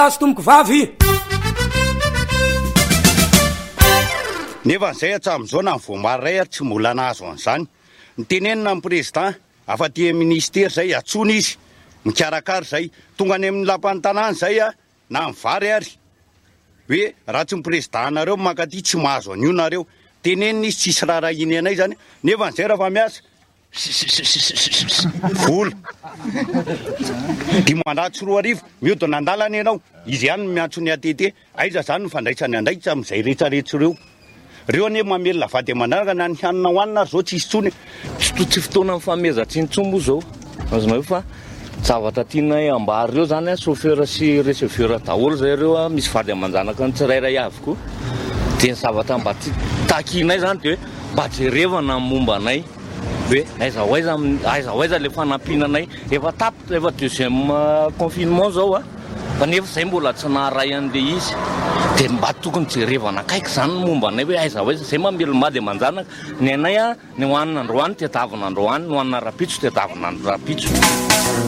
azy tomboko vavy nefa zay atsam'izao na voamary ray tsy mbola nahazo an'izany nitenenina amin'ny président afa-ty ministera zay atsony izy mikarakara zay tonga any amin'ny lapan'ny tanàna zay a na mivary ary hoe raha tsy mipresident nareo makaty tsy mahazo an'io nareo tenenina izy tsisy raharaha iny anay zany nefa n'izay raha fa miasa vola dimanjato roa arivo mihodina andalana ianao izy ihany miantso ny atete aiza zany ny fandraisany andraikitra amin'izay rehetrarehetra reo ane mamelona vady amanaraka na ny hanina hoanina ary zao tsisy tsony tsy fotoana ny famezatsiny zao azonao fa zavatra tiana ambary reo zany chauffeur sy receveur daholo zay reo misy vady amanjanaka ny tsirairay avy koa dia ny zavatra mba takinay zany de hoe mba jerevana momba anay hoe aiza le fanampinanay efa tapitra efa deuxième confinement zao fa nefa zay mbola tsy naharay an'le izy dia mba tokony jerevana akaiky zany momba anay hoe aiza zay mamelomady amanjanaka ny anay ny hoanina androany tiatavina androany ny hoanina rapitso tiatavina rapitso